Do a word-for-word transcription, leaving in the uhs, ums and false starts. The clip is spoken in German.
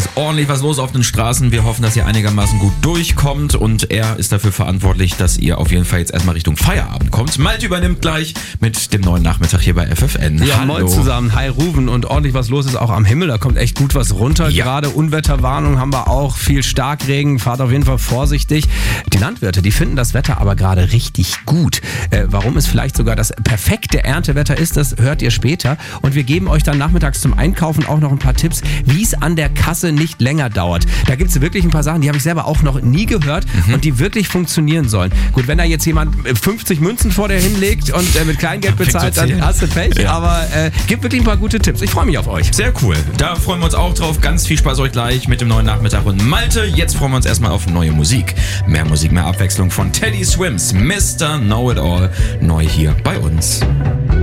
ist ordentlich was los auf den Straßen. Wir hoffen, dass ihr einigermaßen gut durchkommt und er ist dafür verantwortlich, dass ihr auf jeden Fall jetzt erstmal Richtung Feierabend kommt. Malte übernimmt gleich mit dem neuen Nachmittag hier bei F F N. Ja, Hallo. moin zusammen. Hi Ruven, und ordentlich was los ist auch am Himmel. Da kommt echt gut was runter. Ja. Gerade Unwetterwarnung haben wir auch. Viel Starkregen. Fahrt auf jeden Fall vorsichtig. Die Landwirte, die finden das Wetter aber gerade richtig gut. Äh, warum es vielleicht sogar das perfekte Erntewetter ist, das hört ihr später. Und wir geben euch dann nachmittags zum Einkaufen auch noch ein paar Tipps, wie es an der Kasse nicht länger dauert. Da gibt es wirklich ein paar Sachen, die habe ich selber auch noch nie gehört mhm. und die wirklich funktionieren sollen. Gut, wenn da jetzt jemand fünfzig Münzen vor dir hinlegt und äh, mit Kleingeld bezahlt, dann hast du Pech. Ja. Aber äh, gibt wirklich ein paar gute Tipps. Ich freue mich auf euch. Sehr cool. Da freuen wir uns auch drauf. Ganz viel Spaß euch gleich mit dem neuen Nachmittag und Malte. Jetzt freuen wir uns erstmal auf neue Musik. Mehr Musik, mehr Abwechslung von Teddy Swims. Mister Know-It-All. Neu hier bei uns.